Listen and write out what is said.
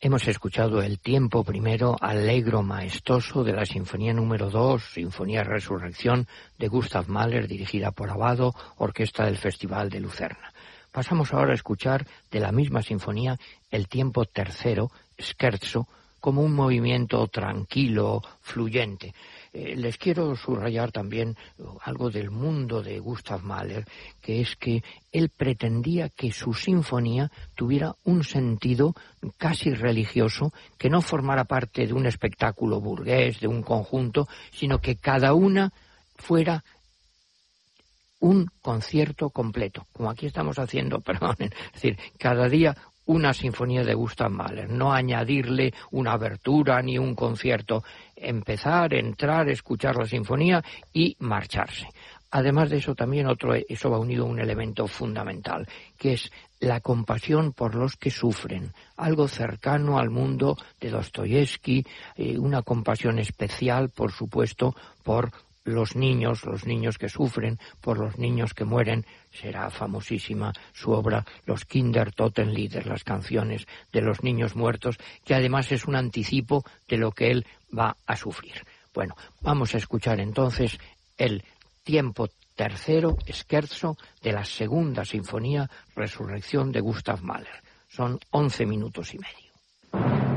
Hemos escuchado el tiempo primero allegro maestoso de la Sinfonía número 2, Sinfonía Resurrección, de Gustav Mahler, dirigida por Abbado, orquesta del Festival de Lucerna. Pasamos ahora a escuchar de la misma sinfonía el tiempo tercero, scherzo, como un movimiento tranquilo, fluyente. Les quiero subrayar también algo del mundo de Gustav Mahler, que es que él pretendía que su sinfonía tuviera un sentido casi religioso, que no formara parte de un espectáculo burgués, de un conjunto, sino que cada una fuera un concierto completo, como aquí estamos haciendo, perdonen, es decir, cada día una sinfonía de Gustav Mahler, no añadirle una abertura ni un concierto, empezar, entrar, escuchar la sinfonía y marcharse. Además de eso también eso va unido a un elemento fundamental, que es la compasión por los que sufren, algo cercano al mundo de Dostoyevsky, una compasión especial, por supuesto, por los niños que sufren, por los niños que mueren. Será famosísima su obra Los Kindertotenlieder, las canciones de los niños muertos, que además es un anticipo de lo que él va a sufrir. Bueno, vamos a escuchar entonces el tiempo tercero, scherzo, de la segunda sinfonía, Resurrección, de Gustav Mahler. Son 11 minutos y medio.